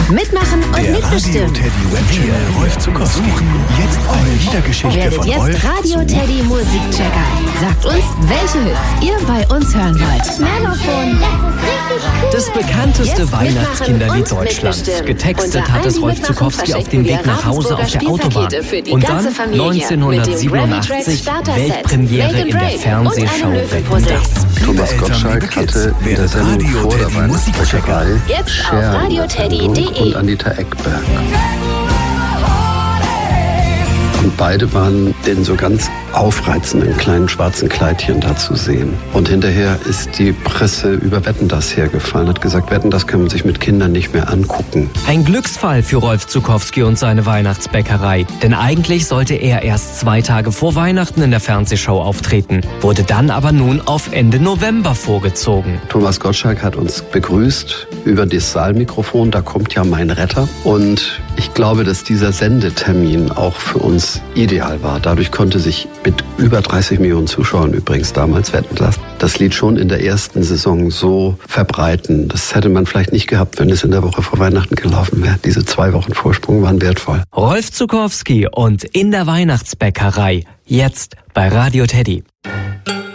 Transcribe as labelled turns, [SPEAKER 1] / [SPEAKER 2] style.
[SPEAKER 1] Mitmachen und
[SPEAKER 2] Der
[SPEAKER 1] mitbestimmen.
[SPEAKER 2] Radio Teddy Webchannel Rolf Zuckowski suchen jetzt eine Liedergeschichte
[SPEAKER 1] Werdet
[SPEAKER 2] von
[SPEAKER 1] jetzt
[SPEAKER 2] Rolf
[SPEAKER 1] Radio Teddy Musikchecker. Sagt uns, welche Hits ihr bei uns hören wollt.
[SPEAKER 3] Melofon,
[SPEAKER 4] Das bekannteste
[SPEAKER 1] Jetzt
[SPEAKER 4] Weihnachtskinderlied
[SPEAKER 1] mitmachen und
[SPEAKER 4] Deutschlands.
[SPEAKER 1] mitbestimmen.
[SPEAKER 4] Getextet
[SPEAKER 1] Unter
[SPEAKER 4] hat es
[SPEAKER 1] allen, die
[SPEAKER 4] Rolf
[SPEAKER 1] mitmachen,
[SPEAKER 4] Zuckowski auf
[SPEAKER 1] verschenken
[SPEAKER 4] dem Weg
[SPEAKER 1] wir
[SPEAKER 4] nach Hause auf der
[SPEAKER 1] Ravensburger
[SPEAKER 4] Autobahn.
[SPEAKER 1] Spielpakete für die
[SPEAKER 4] Und
[SPEAKER 1] ganze
[SPEAKER 4] dann
[SPEAKER 1] Familie mit dem
[SPEAKER 4] 1987
[SPEAKER 1] Grammy-Track
[SPEAKER 4] Weltpremiere
[SPEAKER 1] Starter-Set,
[SPEAKER 4] in der
[SPEAKER 1] Make and
[SPEAKER 4] Fernsehshow
[SPEAKER 1] Break und
[SPEAKER 4] Wetten,
[SPEAKER 1] eine
[SPEAKER 4] das.
[SPEAKER 5] Thomas
[SPEAKER 2] Eltern,
[SPEAKER 5] Gottschalk
[SPEAKER 2] liebe Kids,
[SPEAKER 5] hatte in der
[SPEAKER 2] werdet
[SPEAKER 5] Sendung
[SPEAKER 2] Radio
[SPEAKER 5] vor der
[SPEAKER 2] Teddy Musikchecker.
[SPEAKER 5] Weihnachtsbäckerei
[SPEAKER 1] Jetzt auf
[SPEAKER 5] Scher in der
[SPEAKER 1] radioteddy.de.
[SPEAKER 5] Sendung und Anita Eckberg. Und beide waren in so ganz aufreizenden kleinen schwarzen Kleidchen da zu sehen. Und hinterher ist die Presse über Wetten, das hergefallen, hat gesagt, Wetten, das kann man sich mit Kindern nicht mehr angucken.
[SPEAKER 4] Ein Glücksfall für Rolf Zuckowski und seine Weihnachtsbäckerei. Denn eigentlich sollte er erst 2 Tage vor Weihnachten in der Fernsehshow auftreten, wurde dann aber nun auf Ende November vorgezogen.
[SPEAKER 5] Thomas Gottschalk hat uns begrüßt über das Saalmikrofon, da kommt ja mein Retter. Und ich glaube, dass dieser Sendetermin auch für uns ideal war. Dadurch konnte sich mit über 30 Millionen Zuschauern übrigens damals Wetten, das Lied schon in der ersten Saison so verbreiten. Das hätte man vielleicht nicht gehabt, wenn es in der Woche vor Weihnachten gelaufen wäre. Diese 2 Wochen Vorsprung waren wertvoll.
[SPEAKER 4] Rolf Zuckowski und in der Weihnachtsbäckerei. Jetzt bei Radio Teddy.